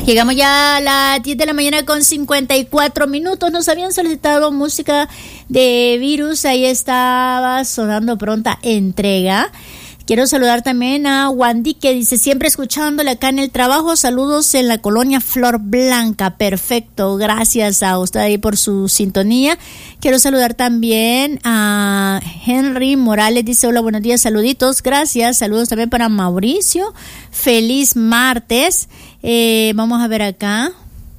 Llegamos ya a las 10 de la mañana con 54 minutos. Nos habían solicitado música de Virus. Ahí estaba sonando Pronta Entrega. Quiero saludar también a Wandy, que dice, siempre escuchándole acá en el trabajo. Saludos en la colonia Flor Blanca. Perfecto. Gracias a usted ahí por su sintonía. Quiero saludar también a Henry Morales. Dice, hola, buenos días, saluditos. Gracias. Saludos también para Mauricio. Feliz martes. Vamos a ver acá.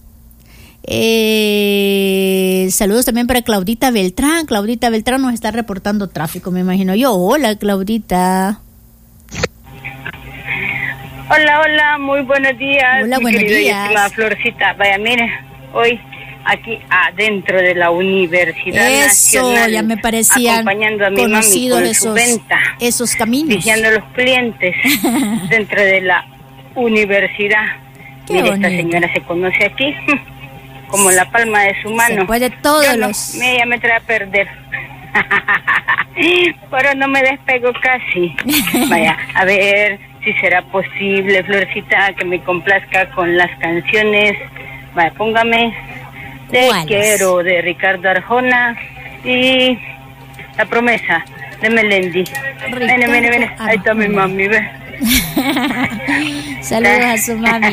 Saludos también para Claudita Beltrán. Claudita Beltrán nos está reportando tráfico, me imagino yo. Hola, Claudita. Hola, muy buenos días. Hola, buenos días. Florcita, vaya, mire, hoy aquí adentro de la Universidad Nacional, ya me parecían acompañando a mi conocidos mami con su venta, esos caminos, diciendo a los clientes dentro de la universidad. Qué mire, bonito. Esta señora se conoce aquí como la palma de su mano. Se puede todos Yo los... ella me trae a perder. Pero no me despego casi. Vaya, a ver si será posible, Florcita, que me complazca con las canciones. Vaya, póngame Te Quiero de Ricardo Arjona y La Promesa de Melendi. Mire, ahí está mi mami, ve. Saludos a su mami.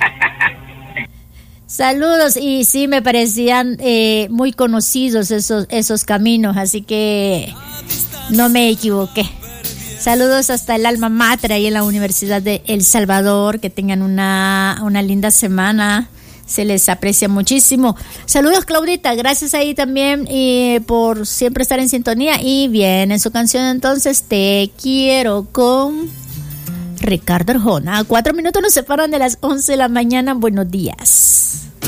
Saludos, y sí me parecían muy conocidos esos caminos, así que no me equivoqué. Saludos hasta el alma mater ahí en la Universidad de El Salvador, que tengan una linda semana, se les aprecia muchísimo. Saludos, Claudita, gracias ahí también por siempre estar en sintonía. Y bien, en su canción entonces, Te Quiero con Ricardo Arjona. 4 minutos nos separan de las 11 de la mañana. Buenos días.